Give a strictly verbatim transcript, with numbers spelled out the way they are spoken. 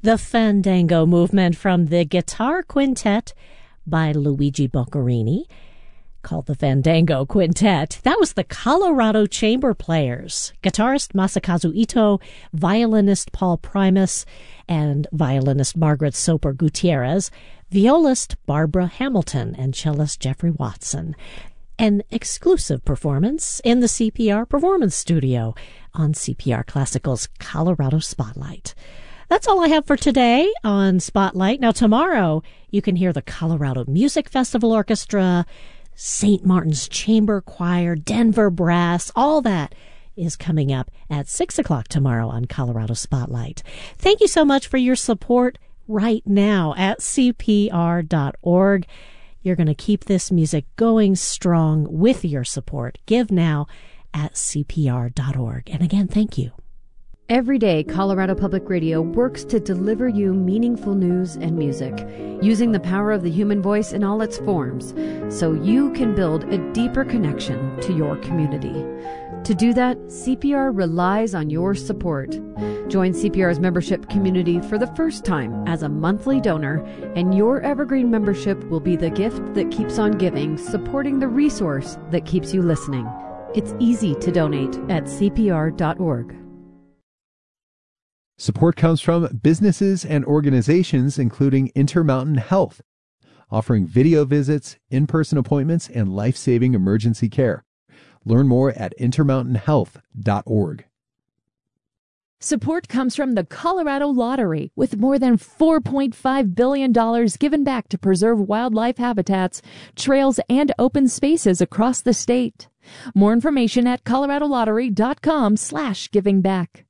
the Fandango movement from the Guitar Quintet by Luigi Boccherini, called the Fandango Quintet. That was the Colorado Chamber Players, guitarist Masakazu Ito, violinist Paul Primus, and violinist Margaret Soper Gutierrez, violist Barbara Hamilton, and cellist Jeffrey Watson. An exclusive performance in the C P R Performance Studio on C P R Classical's Colorado Spotlight. That's all I have for today on Spotlight. Now, tomorrow, you can hear the Colorado Music Festival Orchestra, Saint Martin's Chamber Choir, Denver Brass, all that is coming up at six o'clock tomorrow on Colorado Spotlight. Thank you so much for your support right now at C P R dot org. You're going to keep this music going strong with your support. Give now at C P R dot org. And again, thank you. Every day, Colorado Public Radio works to deliver you meaningful news and music, using the power of the human voice in all its forms, so you can build a deeper connection to your community. To do that, C P R relies on your support. Join C P R's membership community for the first time as a monthly donor, and your evergreen membership will be the gift that keeps on giving, supporting the resource that keeps you listening. It's easy to donate at C P R dot org. Support comes from businesses and organizations including Intermountain Health, offering video visits, in-person appointments, and life-saving emergency care. Learn more at intermountain health dot org. Support comes from the Colorado Lottery, with more than four point five billion dollars given back to preserve wildlife habitats, trails, and open spaces across the state. More information at colorado lottery dot com slash giving back.